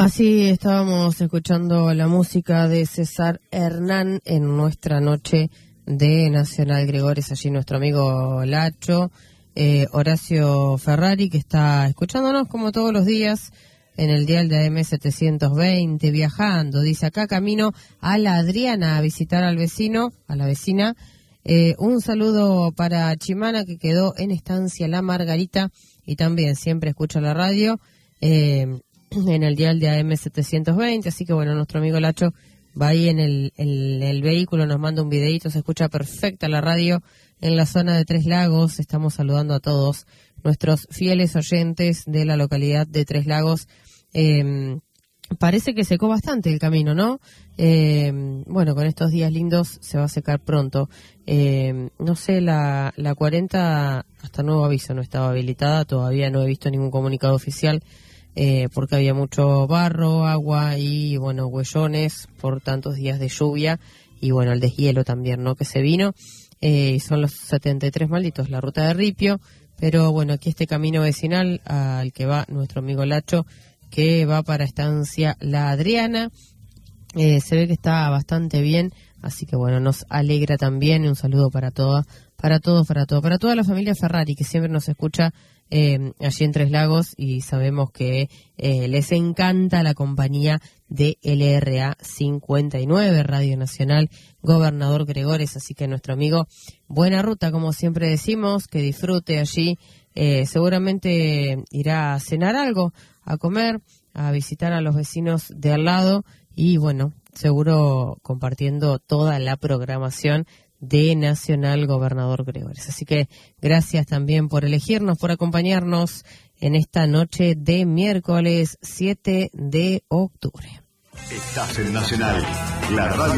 Así estábamos escuchando la música de César Hernán en nuestra noche de Nacional Gregores, allí nuestro amigo Lacho, Horacio Ferrari, que está escuchándonos como todos los días en el dial de AM 720, viajando, dice acá camino a la Adriana a visitar al vecino, a la vecina. Un saludo para Chimana, que quedó en estancia La Margarita y también siempre escucha la radio en el dial de AM 720, así que bueno, nuestro amigo Lacho va ahí en el vehículo, nos manda un videito, se escucha perfecta la radio en la zona de Tres Lagos. Estamos saludando a todos nuestros fieles oyentes de la localidad de Tres Lagos. Parece que secó bastante el camino, ¿no? Bueno, con estos días lindos se va a secar pronto. No sé, la 40 hasta nuevo aviso no estaba habilitada, todavía no he visto ningún comunicado oficial, porque había mucho barro, agua y, bueno, huellones por tantos días de lluvia y, bueno, el deshielo también, ¿no?, que se vino. Son los 73 malditos, la ruta de Ripio, pero, bueno, aquí este camino vecinal al que va nuestro amigo Lacho, que va para estancia La Adriana, se ve que está bastante bien, así que, bueno, nos alegra también. Un saludo para toda la familia Ferrari, que siempre nos escucha allí en Tres Lagos, y sabemos que les encanta la compañía de LRA 59, Radio Nacional Gobernador Gregores, así que nuestro amigo, buena ruta, como siempre decimos, que disfrute allí, seguramente irá a cenar algo, a comer, a visitar a los vecinos de al lado y, bueno, seguro compartiendo toda la programación de Nacional Gobernador Gregores. Así que gracias también por elegirnos, por acompañarnos en esta noche de miércoles 7 de octubre. Estás en Nacional, la radio.